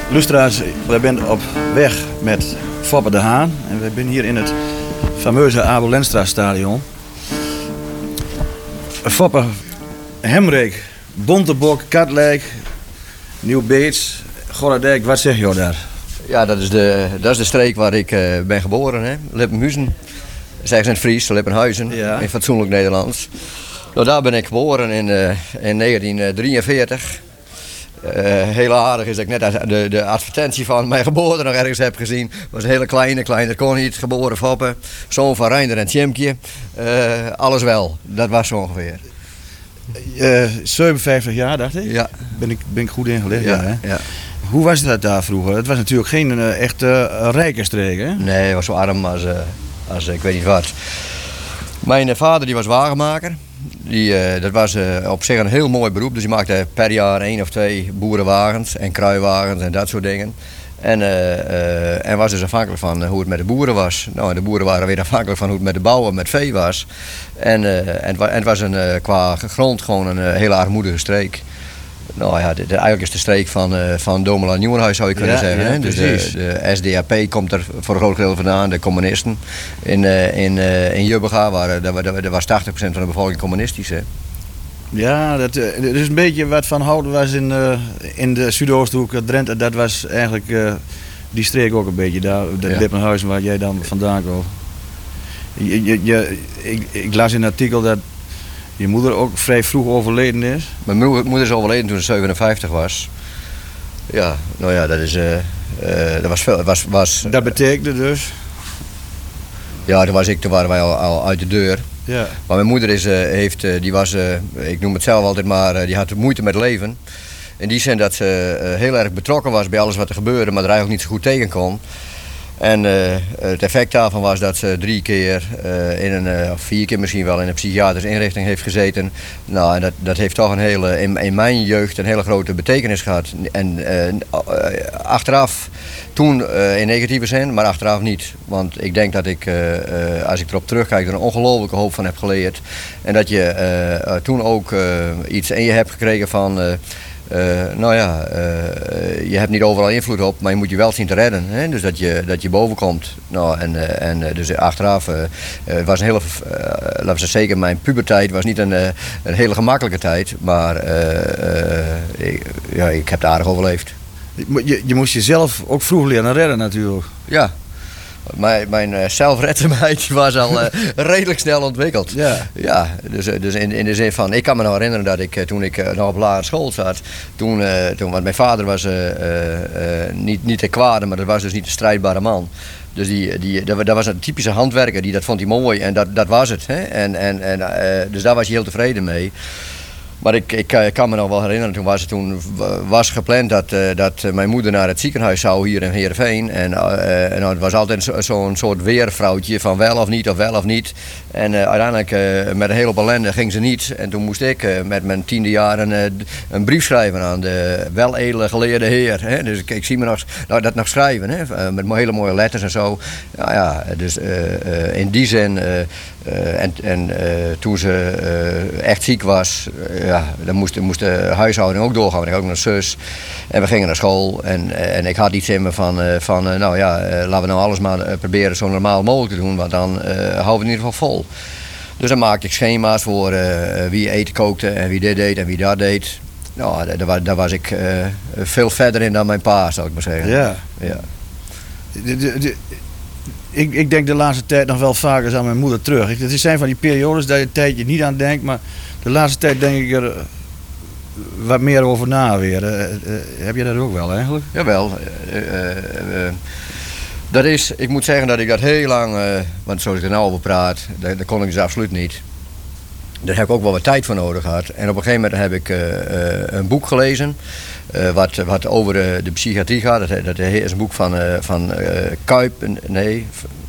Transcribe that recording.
Lustra's, we zijn op weg met Foppe de Haan. En we zijn hier in het fameuze Abel Lenstra stadion. Foppe, Hemreek, Bontebok, Katlijk, Nieuw-Beets, Gorredijk. Wat zeg je daar? Ja, dat is de streek waar ik ben geboren. Hè. Lippenhuizen. Zeggen ze in het Fries, Lippenhuizen, ja. In fatsoenlijk Nederlands. Nou, daar ben ik geboren in 1943. Heel aardig is dat ik net de advertentie van mijn geboorte nog ergens heb gezien. Het was een hele kleine kon niet, geboren Foppe. Zoon van Reinder en Tjemkje. Alles wel, dat was zo ongeveer. 57 jaar, dacht ik? Ja. Ben ik goed ingelicht? Ja, hè? ja. Hoe was dat daar vroeger? Het was natuurlijk geen echte rijke streek, hè? Nee, het was zo arm als ik weet niet wat. Mijn vader die was wagenmaker. Dat was op zich een heel mooi beroep. Dus die maakte per jaar 1 of 2 boerenwagens en kruiwagens en dat soort dingen. En was dus afhankelijk van hoe het met de boeren was. Nou, en de boeren waren weer afhankelijk van hoe het met de bouwen, met vee was. En het was qua grond gewoon een hele armoedige streek. Nou ja, eigenlijk is de streek van Domela Nieuwenhuis zou je kunnen zeggen. Ja, hè? Dus de SDAP komt er voor een groot gedeelte vandaan, de communisten. In Jubbega was 80% van de bevolking communistisch. Hè? Ja, dat is een beetje wat Van Houten was in de Zuidoosthoek, Drenthe. Dat was eigenlijk die streek ook een beetje, daar, de Lippenhuizen waar jij dan vandaan komt. Ik las in een artikel dat je moeder ook vrij vroeg overleden is. Mijn moeder is overleden toen ze 57 was. Ja, nou ja, dat is... dat was veel... Dat betekende dus? Ja, toen waren wij al uit de deur. Ja. Maar mijn moeder die was, ik noem het zelf altijd maar, die had moeite met leven. In die zin dat ze heel erg betrokken was bij alles wat er gebeurde, maar er eigenlijk niet zo goed tegen kon. En het effect daarvan was dat ze 3 keer, of 4 keer misschien wel, in een psychiatrische inrichting heeft gezeten. Nou, en dat heeft toch in mijn jeugd een hele grote betekenis gehad. En achteraf, toen in negatieve zin, maar achteraf niet. Want ik denk dat ik, als ik erop terugkijk, er een ongelofelijke hoop van heb geleerd. En dat je toen ook iets in je hebt gekregen van... je hebt niet overal invloed op, maar je moet je wel zien te redden. Hè? Dus dat je boven komt. Nou, dus achteraf was een hele, laten we zeker mijn puberteit was niet een hele gemakkelijke tijd, maar ik heb het aardig overleefd. Je moest jezelf ook vroeg leren redden natuurlijk. Ja. Mijn zelfredzaamheid was al redelijk snel ontwikkeld. Ja. Ja, dus in de zin van, ik kan me nog herinneren dat ik toen ik nog op lagere school zat, want mijn vader was niet de kwade, maar dat was dus niet de strijdbare man. Dus dat was een typische handwerker, dat vond hij mooi en dat was het. Hè? Dus daar was hij heel tevreden mee. Maar ik kan me nog wel herinneren, toen was gepland dat mijn moeder naar het ziekenhuis zou hier in Heerenveen. En het was altijd zo'n soort weervrouwtje van wel of niet of wel of niet. En uiteindelijk met een hele hoop ellende ging ze niet. En toen moest ik met mijn 10e jaar een brief schrijven aan de weledele geleerde heer. Hè? Dus ik zie me dat nog schrijven, hè? Met hele mooie letters en zo. Nou ja, dus in die zin... toen ze echt ziek was, dan moest de huishouding ook doorgaan. Ik had ook nog een zus en we gingen naar school. En ik had iets in me van laten we nou alles maar proberen zo normaal mogelijk te doen, want dan houden we het in ieder geval vol. Dus dan maakte ik schema's voor wie eten kookte en wie dit deed en wie dat deed. Nou, daar was ik veel verder in dan mijn pa, zou ik maar zeggen. Ja. Ja. Ik denk de laatste tijd nog wel vaker aan mijn moeder terug. Het zijn van die periodes dat je een tijdje niet aan denkt, maar de laatste tijd denk ik er wat meer over na weer. Heb je dat ook wel eigenlijk? Jawel. Ik moet zeggen dat ik dat heel lang, want zoals ik er nou over praat, dat kon ik dus absoluut niet. Daar heb ik ook wel wat tijd voor nodig gehad. En op een gegeven moment heb ik een boek gelezen. Wat over de psychiatrie gaat. Dat is een boek van Kuip. Nee,